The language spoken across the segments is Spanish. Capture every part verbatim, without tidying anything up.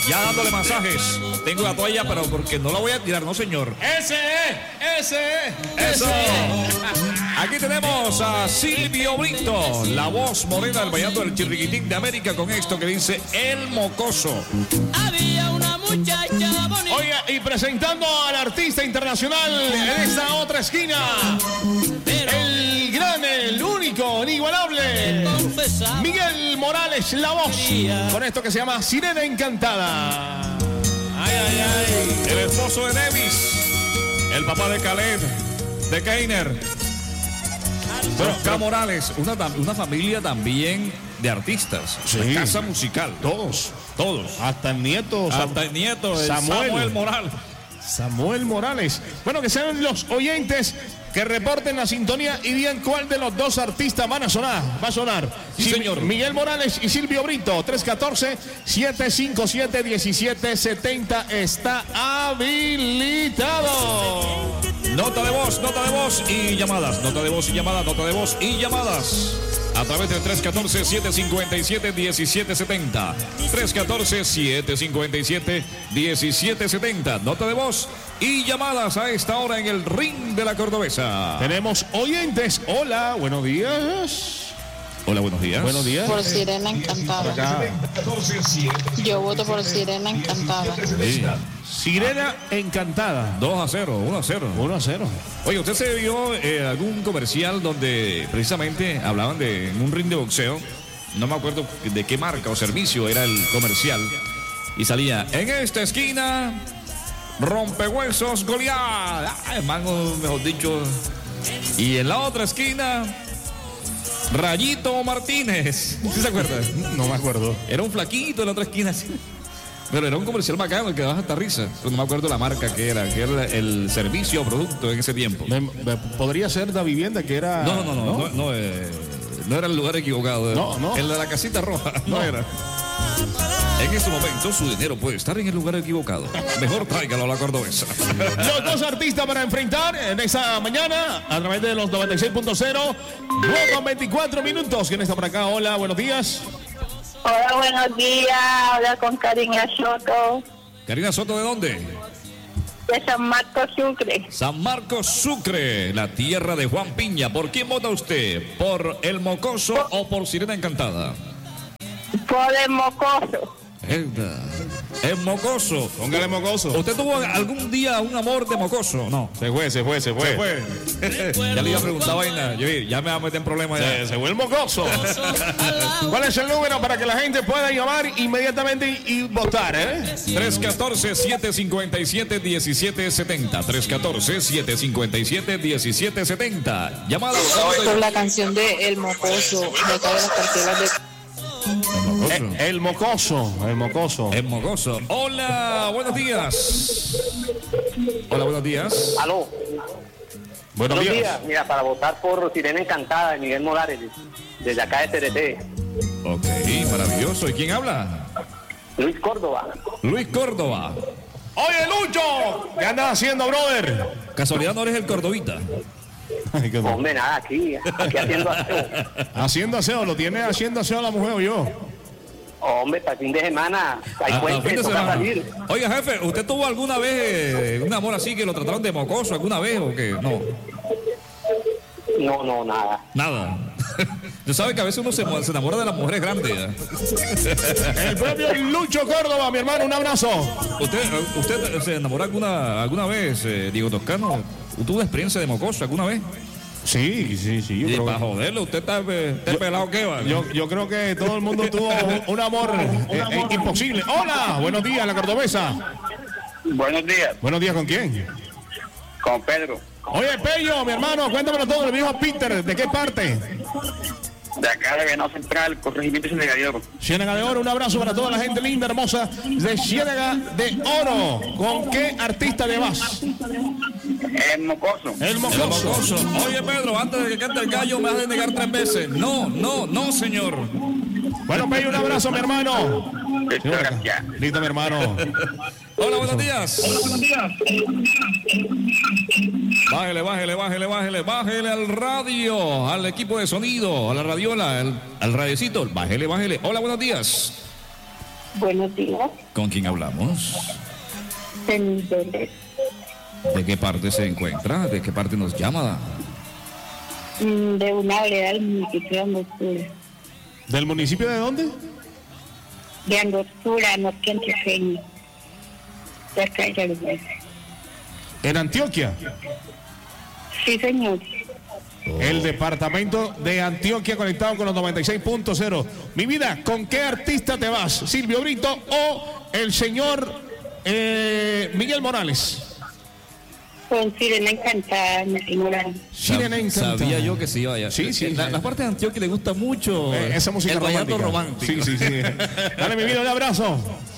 ya dándole masajes. Tengo la toalla, pero porque no la voy a tirar, no señor. Ese es, ese es, eso. Aquí tenemos a Silvio Brito, la voz morena del bailando del chirriquitín de América, con esto que dice El Mocoso. Había una muchacha bonita. Oiga, y presentando al artista internacional en esta otra esquina, el gran, el único, inigualable, Miguel Morales, la voz, con esto que se llama Sirena Encantada. Ay, ay, ay. El esposo de Nevis, el papá de Khaled, de Keiner. Bueno, K. Morales, una, una familia también de artistas. Sí. De casa musical. Todos. Todos. Hasta el nieto. Hasta el nieto, el Samuel. Samuel Morales. Samuel Morales. Bueno, que sean los oyentes que reporten la sintonía y digan cuál de los dos artistas van a sonar. Va a sonar. Sí, señor. Miguel Morales y Silvio Brito. tres uno cuatro, siete cinco siete, uno siete siete cero está habilitado. Nota de voz, nota de voz y llamadas. Nota de voz y llamadas, nota de voz y llamadas. A través del tres uno cuatro, siete cinco siete, uno siete siete cero. tres uno cuatro, siete cinco siete, uno siete siete cero. Nota de voz y llamadas a esta hora en el ring de la Cordobesa. Tenemos oyentes. Hola, buenos días. Hola, buenos días. Buenos días. Por Sirena Encantada. Acá. Yo voto por Sirena Encantada. Sí. Sirena Encantada. dos a cero, uno a cero. uno a cero. Oye, ¿usted se vio eh, algún comercial donde precisamente hablaban de en un ring de boxeo? No me acuerdo de qué marca o servicio era el comercial. Y salía, en esta esquina, rompehuesos Goliat. Ah, hermano, mejor dicho. Y en la otra esquina, Rayito Martínez. ¿Sí se acuerda? No me acuerdo. Era un flaquito en la otra esquina así. Pero era un comercial bacano que daba hasta risa. Pero no me acuerdo la marca que era, que era el servicio o producto en ese tiempo. Me- me- podría ser la vivienda que era. No, no, no, no, no, no, eh, no era el lugar equivocado. No, no. El de la casita roja, no, No. era. En este momento su dinero puede estar en el lugar equivocado. Mejor tráigalo a la Cordobesa. Los dos artistas para enfrentar en esta mañana a través de los noventa y seis punto cero. nueve con veinticuatro minutos. ¿Quién está por acá? Hola, buenos días. Hola, buenos días. Habla con Karina Soto, Karina Soto, ¿de dónde? de San Marcos Sucre. San Marcos Sucre, la tierra de Juan Piña. ¿Por quién vota usted? ¿Por el Mocoso o por Sirena Encantada? Por el Mocoso. Esta, el Mocoso. Póngale Mocoso. ¿Usted tuvo algún día un amor de Mocoso? No. Se fue, se fue, se fue. Se fue. Ya le iba a preguntar vaina. Yo, ya me va a meter en problemas ya. Se, se fue el Mocoso. ¿Cuál es el número para que la gente pueda llamar inmediatamente y, y votar, eh? tres uno cuatro, siete cinco siete, uno siete siete cero. tres uno cuatro, siete cinco siete, uno siete siete cero. Llamada. Por la canción de El Mocoso, de acá de las carteras de... Eh, el Mocoso, el Mocoso. El Mocoso. Hola, buenos días. Hola, buenos días. Aló. Buenos Buenos días. días. Mira, para votar por Sirena Encantada de Miguel Morales, desde acá de T R T. Ok, maravilloso. ¿Y quién habla? Luis Córdoba. Luis Córdoba. Oye, Lucho, ¿qué andas haciendo, brother? Casualidad no eres el cordobita. Ay, qué bueno. Hombre, nada, aquí, aquí haciendo aseo. Haciendo aseo, lo tiene haciendo aseo la mujer o yo. Hombre, para el fin de semana, hay Hasta puente, fin de toca semana. salir. Oiga, jefe, ¿usted tuvo alguna vez eh, un amor así que lo trataron de mocoso alguna vez o qué? No, No, no, nada. nada. Tú sabes que a veces uno se, se enamora de las mujeres grandes. ¿eh? El propio Lucho Córdoba, mi hermano, un abrazo. ¿Usted, usted se enamoró alguna, alguna vez, eh, Diego Toscano? ¿Tuvo experiencia de mocoso alguna vez? Sí, sí, sí. Yo, Y creo, para joderlo, ¿usted está, eh, está pelado qué va? yo, yo creo que todo el mundo tuvo un, un amor eh, eh, imposible. Hola, buenos días, la cordobesa. Buenos días, Buenos días, ¿con quién? con Pedro. Oye, Pello, mi hermano, cuéntamelo todo, el viejo Peter, ¿de qué parte? De acá de Venado Central, corregimiento Ciénaga de Oro. Ciénaga de Oro, un abrazo para toda la gente linda, hermosa de Ciénaga de Oro. ¿Con qué artista le vas? El Mocoso. El El Mocoso. mocoso. Oye, Pedro, antes de que cante el gallo, me has de negar tres veces. No, no, no, señor. Bueno, Pello, un abrazo, mi hermano. Listo, gracias. Listo, mi hermano. Hola, buenos días. Bájele, bájele, bájele, bájele, bájele al radio, al equipo de sonido, a la radiola, al, al radiecito. Bájele, bájele. Hola, buenos días. Buenos días. ¿Con quién hablamos? Denis Vélez. ¿De qué parte se encuentra? ¿De qué parte nos llama? Mm, De una vereda del municipio de Angostura. ¿Del municipio de dónde? De Angostura, norte antioqueño. Cerca de Yarugués. En Antioquia. Sí, señor. El departamento de Antioquia conectado con los noventa y seis punto cero. Mi vida, ¿con qué artista te vas? ¿Silvio Brito o el señor eh, Miguel Morales? Con Sirena Encantada, Miguel Morales. Sirena Encantada. Sabía yo que se iba allá. Sí, sí. La, la parte de Antioquia le gusta mucho Eh, esa música el vallenato romántica. romántico. Sí, sí, sí. Dale, mi vida, un abrazo.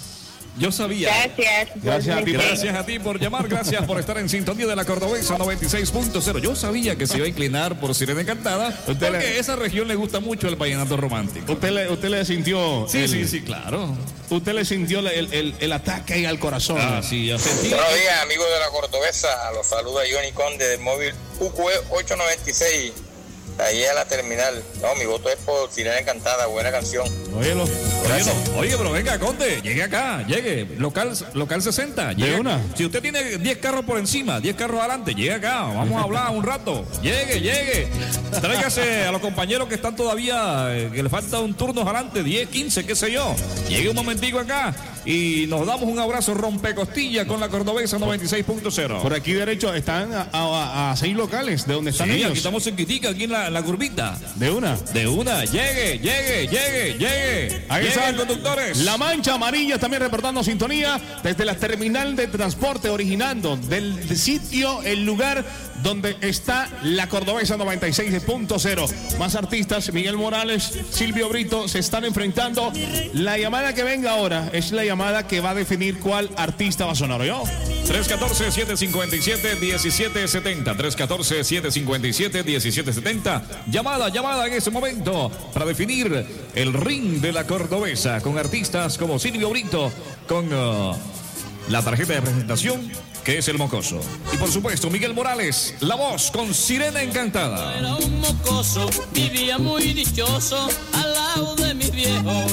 Yo sabía. Gracias. Gracias a ti. Gracias a ti por llamar, gracias por estar en sintonía de la Cordobesa noventa y seis punto cero. Yo sabía que se iba a inclinar por Sirena Encantada, Usted porque le- esa región le gusta mucho el vallenato romántico. Usted le, usted le sintió. Sí, el- sí, sí, claro. Usted le sintió el, el, el ataque ahí al corazón. Ah, sí, ya sentí. Buenos días, amigos de la Cordobesa. Los saluda Johnny Conde del móvil U Q E ocho noventa y seis. Ahí a la terminal. No, mi voto es por Sirena Encantada. Buena canción. Óyelo. Oye, oye, pero venga, Conde, llegue acá, llegue, local, local sesenta. Llegue ¿De una? acá. Si usted tiene diez carros por encima, diez carros adelante, llegue acá, vamos a hablar un rato. Llegue, llegue. Tráigase a los compañeros que están todavía, eh, que le falta un turno adelante, diez, quince, qué sé yo. Llegue un momentico acá y nos damos un abrazo rompecostilla con la Cordobesa noventa y seis punto cero. Por aquí derecho están a, a- a seis locales de donde están Sí, ellos. aquí estamos en Quitica, aquí en la, en la curvita. De una. De una, llegue, llegue, llegue, llegue. Ahí Lleguen, están conductores. La Mancha Amarilla también reportando sintonía desde la terminal de transporte, originando del sitio, el lugar donde está la Cordobesa noventa y seis punto cero. Más artistas, Miguel Morales, Silvio Brito, se están enfrentando. La llamada que venga ahora es la llamada que va a definir cuál artista va a sonar, ¿yo? tres uno cuatro, siete cinco siete, uno siete siete cero. tres uno cuatro, siete cinco siete, uno siete siete cero. Llamada, llamada en ese momento para definir el ring de la Cordobesa con artistas como Silvio Brito, con uh, la tarjeta de presentación que es el mocoso. Y por supuesto, Miguel Morales, la voz con Sirena Encantada. Era un mocoso, vivía muy dichoso al lado de mis viejos.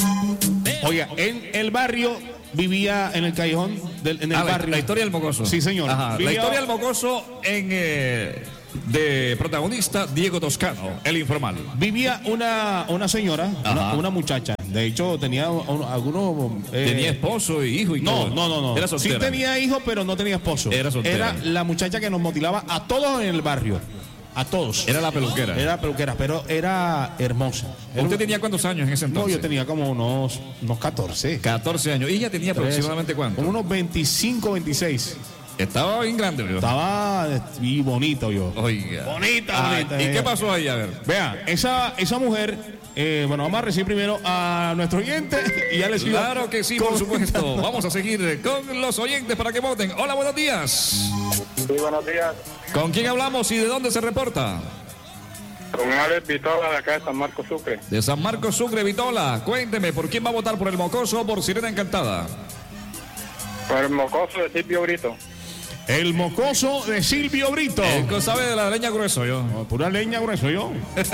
Oiga, en el barrio vivía en el callejón, del, en el Ah, la, barrio. la historia del mocoso. Sí, señor. Ajá, la Vivía- historia del mocoso en eh, de protagonista Diego Toscano, el informal. Vivía una, una señora, una, Ajá. una muchacha. De hecho, tenía un- algunos. eh, Tenía esposo y hijo y No, todo. no, no, no. Era Sí soltera. tenía hijos, pero no tenía esposo. Era soltera. la muchacha que nos motivaba a todos en el barrio. A todos. Era la peluquera. Era peluquera, pero era hermosa. Era ¿Usted un- tenía cuántos años en ese No, entonces? yo tenía como unos, unos catorce. catorce años. ¿Y ella tenía aproximadamente cuánto? Como unos veinticinco, veintiséis. Estaba bien grande, ¿verdad? Estaba eh, y bonito yo. Oiga. Bonita, Ah, bonita, ¿Y ella. qué pasó ahí? A ver. Vea, esa, esa mujer, eh, bueno, vamos a recibir primero a nuestro oyente y ya les sigo Claro que sí, por comentando. supuesto. Vamos a seguir con los oyentes para que voten. Hola, buenos días. Sí, buenos días. ¿Con quién hablamos y de dónde se reporta? Con Alex Vitola de acá de San Marcos Sucre. De San Marcos Sucre, Vitola. Cuénteme, ¿por quién va a votar? ¿Por el mocoso o por Sirena Encantada? Por el mocoso de Silvio Brito. El mocoso de Silvio Brito. El que sabe de la leña grueso, yo. Oh, pura leña grueso yo.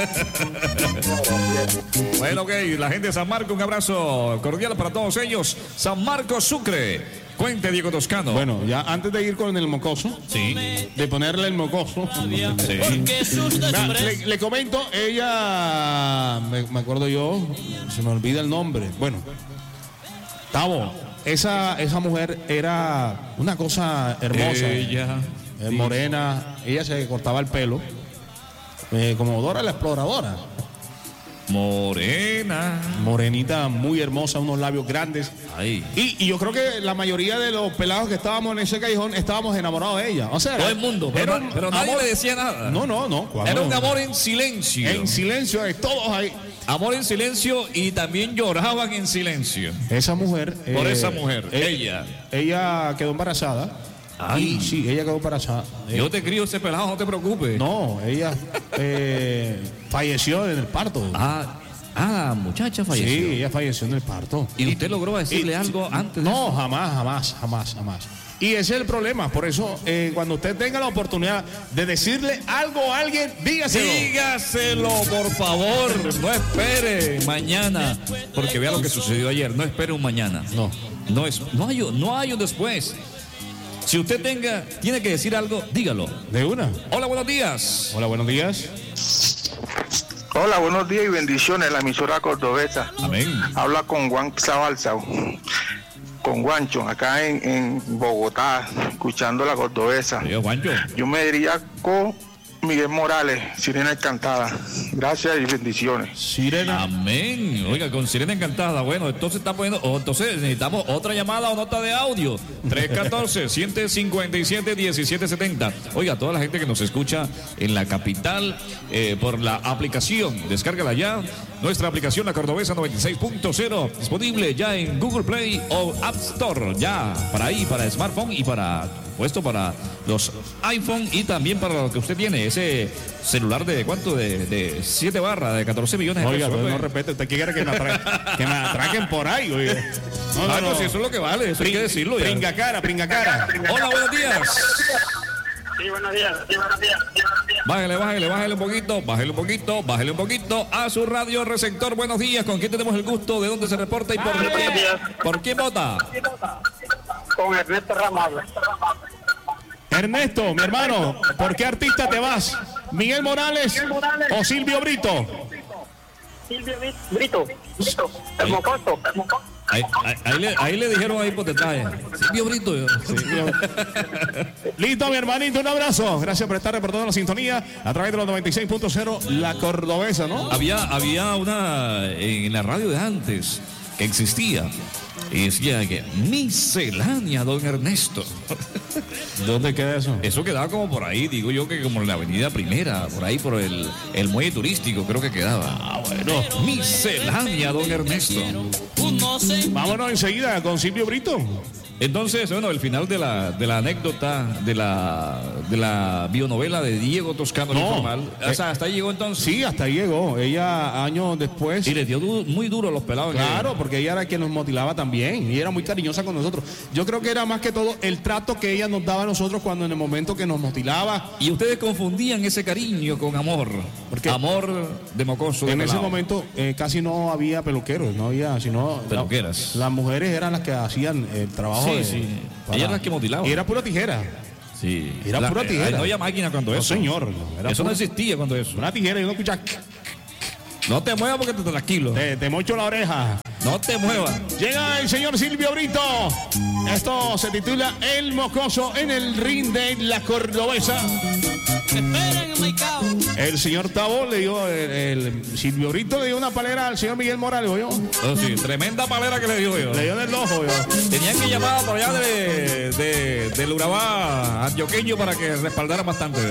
Bueno, ok, la gente de San Marcos, un abrazo cordial para todos ellos. San Marcos Sucre. Cuente, Diego Toscano. Bueno, ya antes de ir con el mocoso, Sí. de ponerle el mocoso, Porque sus Vea, desprecios le, le comento, ella, me, me acuerdo yo, se me olvida el nombre. Bueno, Tavo, esa, esa mujer era una cosa hermosa. Ella. eh, morena, ella se cortaba el pelo, eh, como Dora la exploradora. Morena. Morenita, muy hermosa, unos labios grandes. Ahí. Y, y yo creo que la mayoría de los pelados que estábamos en ese callejón estábamos enamorados de ella. O sea, Todo el mundo. Pero, era na- un pero nadie amor- le decía nada. No, no, no. ¿cuándo? Era un amor en silencio. En silencio, de todos ahí. Amor en silencio y también lloraban en silencio. Esa mujer. Por esa mujer, eh, ella. Ella quedó embarazada. Ay. Y sí, ella quedó embarazada. Eh, Yo te crío ese pelado, no te preocupes. No, ella eh, falleció en el parto. Ah, ah, la muchacha falleció. Sí, ella falleció en el parto. ¿Y usted logró decirle Y- algo antes de No, jamás, jamás, jamás, jamás. Y ese es el problema. Por eso, eh, cuando usted tenga la oportunidad de decirle algo a alguien, dígaselo. Dígaselo, por favor. No espere mañana. Porque vea lo que sucedió ayer. No espere un mañana. No. No, es, no, hay, no hay un después. Si usted tenga, tiene que decir algo, dígalo. De una. Hola, buenos días. Hola, buenos días. Hola, buenos días y bendiciones, la emisora cordobesa. Amén. Habla con Juan Zabalza, con Juancho, acá en, en Bogotá, escuchando la cordobesa. Yo, Juancho. Yo me diría con Miguel Morales, Sirena Encantada. Gracias y bendiciones. Sirena. Amén. Oiga, con Sirena Encantada. Bueno, entonces está poniendo, o entonces necesitamos otra llamada o nota de audio. tres uno cuatro, siete cinco siete, uno siete siete cero. Oiga, toda la gente que nos escucha en la capital eh, por la aplicación, descárgala ya. Nuestra aplicación, la Cordobesa noventa y seis punto cero, disponible ya en Google Play o App Store. Ya, para ahí, para smartphone y para, puesto para los iPhone y también para lo que usted tiene. Ese celular de ¿cuánto? De, de siete barras, de catorce millones de Oiga, pesos. no, no repete, usted quiere que me, atra que me atraquen por ahí, oiga. No, no, Ah, no, no. si eso es lo que vale, eso hay que decirlo ya. Pringa cara, pringa cara. Hola, buenos días. Sí, buenos días, sí, buenos días. Bájale, bájale, bájale un poquito, bájale un poquito, bájale un poquito a su radio receptor. Buenos días, ¿con quién tenemos el gusto? ¿De dónde se reporta y por Buenos qué? días. ¿Por qué vota? Con Ernesto Ramos. Ernesto, mi hermano, ¿por qué artista te vas? ¿Miguel Morales o Silvio Brito? Silvio Brito. Brito. El mocoso. El mocoso. Ahí, ahí, ahí le, ahí le dijeron ahí por detrás. Silvio Brito. Listo, mi hermanito, un abrazo. Gracias por estar reportando la sintonía a través de los noventa y seis punto cero, la Cordobesa, ¿no? Había, había una en la radio de antes que existía y decía que miscelánea, don Ernesto. ¿Dónde queda eso? Eso quedaba como por ahí, digo yo que como en la avenida Primera, por ahí por el, el muelle turístico, creo que quedaba. Ah, bueno. Miscelánea, don Ernesto. Vámonos enseguida con Silvio Brito. Entonces, bueno, el final de la, de la anécdota de la, de la bionovela de Diego Toscano, el No, informal. O sea, eh, hasta ahí llegó entonces. Sí, hasta ahí llegó. Ella años después. Y le dio du muy duro a los pelados. Claro, porque ella era quien nos motivaba también y era muy cariñosa con nosotros. Yo creo que era más que todo el trato que ella nos daba a nosotros cuando en el momento que nos motivaba. Y ustedes confundían ese cariño con amor. Porque amor de mocoso. De en ese pelado. momento eh, casi no había peluqueros, no había, sino Peluqueras. La, las mujeres eran las que hacían el trabajo. Sí, de, sí. para- Ellas las que mutilaban. Y era pura tijera. Sí. Era pura tijera. No había máquina cuando No, eso. señor. Era Eso pura- no existía cuando eso. Una tijera y uno escucha. No te muevas porque te tranquilo. Te, te mocho la oreja. No te muevas. Llega el señor Silvio Brito. Esto se titula El Mocoso en el ring de la Cordobesa. Esperen en Maicao. El señor Tabo le dio, el, el Silvio Brito le dio una palera al señor Miguel Morales, yo. Oh, sí, tremenda palera que le dio yo. Le dio en el ojo, yo. Tenían que llamar por allá de, de, del Urabá antioqueño para que respaldaran bastante.